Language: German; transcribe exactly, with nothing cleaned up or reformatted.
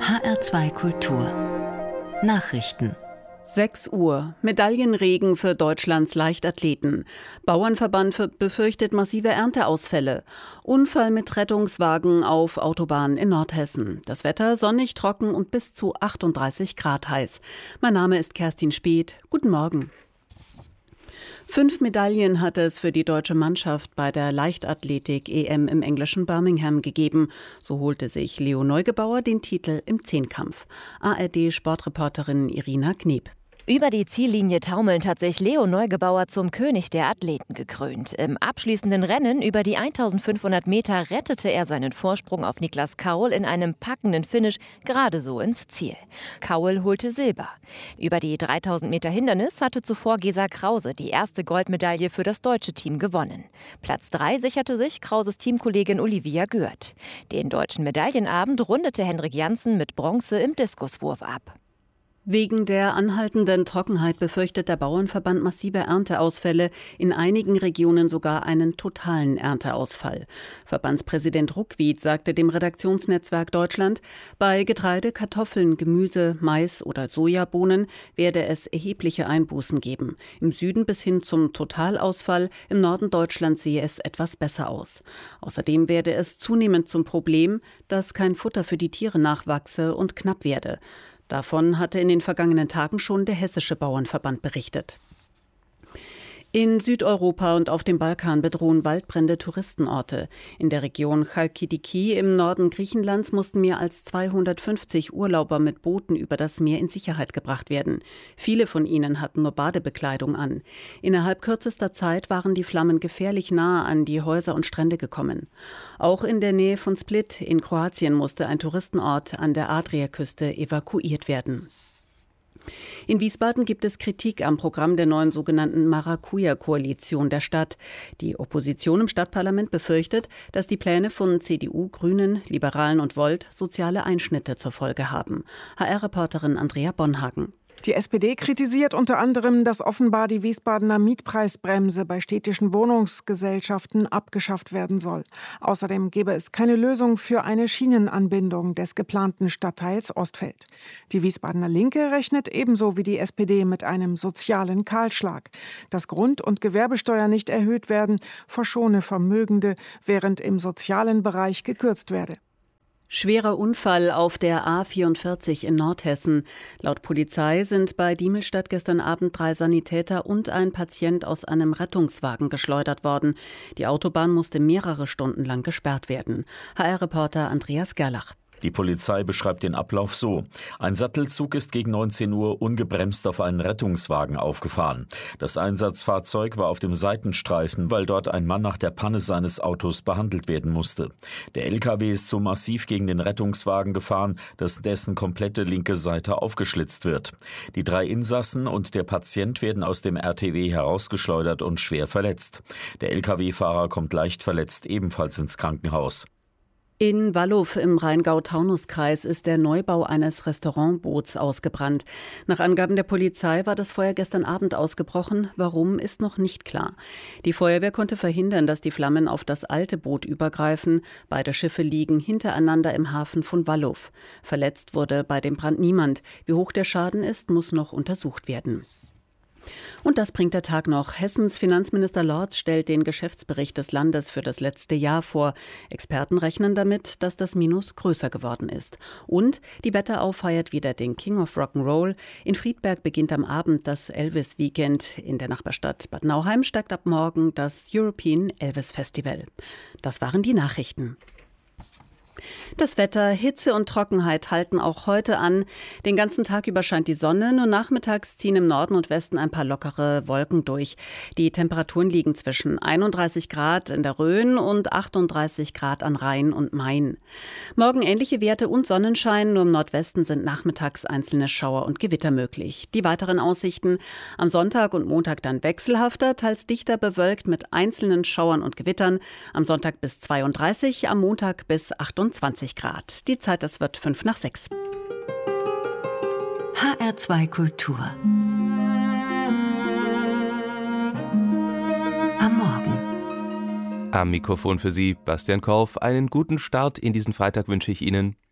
H R zwei Kultur Nachrichten. sechs Uhr. Medaillenregen für Deutschlands Leichtathleten. Bauernverband befürchtet massive Ernteausfälle. Unfall mit Rettungswagen auf Autobahn in Nordhessen. Das Wetter sonnig, trocken und bis zu achtunddreißig Grad heiß. Mein Name ist Kerstin Speth. Guten Morgen. Fünf Medaillen hat es für die deutsche Mannschaft bei der Leichtathletik-E M im englischen Birmingham gegeben. So holte sich Leo Neugebauer den Titel im Zehnkampf. A R D-Sportreporterin Irina Kneb. Über die Ziellinie taumelnd hat sich Leo Neugebauer zum König der Athleten gekrönt. Im abschließenden Rennen über die eintausendfünfhundert Meter rettete er seinen Vorsprung auf Niklas Kaul in einem packenden Finish gerade so ins Ziel. Kaul holte Silber. Über die dreitausend Meter Hindernis hatte zuvor Gesa Krause die erste Goldmedaille für das deutsche Team gewonnen. Platz drei sicherte sich Krauses Teamkollegin Olivia Gürt. Den deutschen Medaillenabend rundete Henrik Janssen mit Bronze im Diskuswurf ab. Wegen der anhaltenden Trockenheit befürchtet der Bauernverband massive Ernteausfälle, in einigen Regionen sogar einen totalen Ernteausfall. Verbandspräsident Ruckwied sagte dem Redaktionsnetzwerk Deutschland, bei Getreide, Kartoffeln, Gemüse, Mais oder Sojabohnen werde es erhebliche Einbußen geben. Im Süden bis hin zum Totalausfall, im Norden Deutschlands sehe es etwas besser aus. Außerdem werde es zunehmend zum Problem, dass kein Futter für die Tiere nachwachse und knapp werde. Davon hatte in den vergangenen Tagen schon der Hessische Bauernverband berichtet. In Südeuropa und auf dem Balkan bedrohen Waldbrände Touristenorte. In der Region Chalkidiki im Norden Griechenlands mussten mehr als zweihundertfünfzig Urlauber mit Booten über das Meer in Sicherheit gebracht werden. Viele von ihnen hatten nur Badebekleidung an. Innerhalb kürzester Zeit waren die Flammen gefährlich nahe an die Häuser und Strände gekommen. Auch in der Nähe von Split in Kroatien musste ein Touristenort an der Adriaküste evakuiert werden. In Wiesbaden gibt es Kritik am Programm der neuen sogenannten Maracuja-Koalition der Stadt. Die Opposition im Stadtparlament befürchtet, dass die Pläne von C D U, Grünen, Liberalen und Volt soziale Einschnitte zur Folge haben. H R-Reporterin Andrea Bonhagen. Die S P D kritisiert unter anderem, dass offenbar die Wiesbadener Mietpreisbremse bei städtischen Wohnungsgesellschaften abgeschafft werden soll. Außerdem gebe es keine Lösung für eine Schienenanbindung des geplanten Stadtteils Ostfeld. Die Wiesbadener Linke rechnet ebenso wie die S P D mit einem sozialen Kahlschlag. Dass Grund- und Gewerbesteuer nicht erhöht werden, verschone Vermögende, während im sozialen Bereich gekürzt werde. Schwerer Unfall auf der A vierundvierzig in Nordhessen. Laut Polizei sind bei Diemelstadt gestern Abend drei Sanitäter und ein Patient aus einem Rettungswagen geschleudert worden. Die Autobahn musste mehrere Stunden lang gesperrt werden. H R-Reporter Andreas Gerlach. Die Polizei beschreibt den Ablauf so. Ein Sattelzug ist gegen neunzehn Uhr ungebremst auf einen Rettungswagen aufgefahren. Das Einsatzfahrzeug war auf dem Seitenstreifen, weil dort ein Mann nach der Panne seines Autos behandelt werden musste. Der L K W ist so massiv gegen den Rettungswagen gefahren, dass dessen komplette linke Seite aufgeschlitzt wird. Die drei Insassen und der Patient werden aus dem R T W herausgeschleudert und schwer verletzt. Der L K W-Fahrer kommt leicht verletzt ebenfalls ins Krankenhaus. In Wallow im Rheingau-Taunus-Kreis ist der Neubau eines Restaurantboots ausgebrannt. Nach Angaben der Polizei war das Feuer gestern Abend ausgebrochen. Warum, ist noch nicht klar. Die Feuerwehr konnte verhindern, dass die Flammen auf das alte Boot übergreifen. Beide Schiffe liegen hintereinander im Hafen von Wallow. Verletzt wurde bei dem Brand niemand. Wie hoch der Schaden ist, muss noch untersucht werden. Und das bringt der Tag noch. Hessens Finanzminister Lorz stellt den Geschäftsbericht des Landes für das letzte Jahr vor. Experten rechnen damit, dass das Minus größer geworden ist. Und die Wetterau feiert wieder den King of Rock'n'Roll. In Friedberg beginnt am Abend das Elvis-Weekend. In der Nachbarstadt Bad Nauheim steigt ab morgen das European Elvis Festival. Das waren die Nachrichten. Das Wetter, Hitze und Trockenheit halten auch heute an. Den ganzen Tag über scheint die Sonne, nur nachmittags ziehen im Norden und Westen ein paar lockere Wolken durch. Die Temperaturen liegen zwischen einunddreißig Grad in der Rhön und achtunddreißig Grad an Rhein und Main. Morgen ähnliche Werte und Sonnenschein, nur im Nordwesten sind nachmittags einzelne Schauer und Gewitter möglich. Die weiteren Aussichten: am Sonntag und Montag dann wechselhafter, teils dichter bewölkt mit einzelnen Schauern und Gewittern. Am Sonntag bis zweiunddreißig, am Montag bis achtundzwanzig Grad. Die Zeit, es wird fünf nach sechs. H R zwei Kultur. Am Morgen. Am Mikrofon für Sie Bastian Korf. Einen guten Start in diesen Freitag wünsche ich Ihnen.